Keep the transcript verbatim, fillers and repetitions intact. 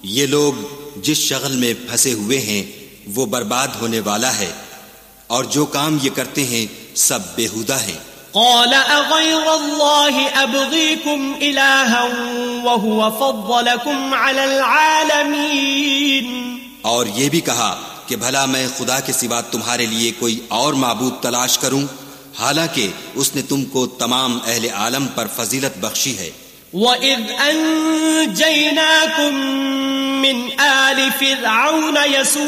ये लोग जिस शगल में फंसे हुए हैं वो बर्बाद होने वाला है, और जो काम ये करते हैं सब बेहुदा हैं। क़ाल अग़ैर अल्लाहि अब्ग़ीकुम इलाहन व हुव फ़द्दलकुम अलल आलमीन। और ये भी कहा कि भला मैं खुदा के सिवा तुम्हारे लिए कोई और माबूद तलाश करूं, हालांकि उसने तुमको तमाम अहले आलम पर फजीलत बख्शी है। वइज़ अंजयनाकुम मिन आलि फ़िरऔन यसू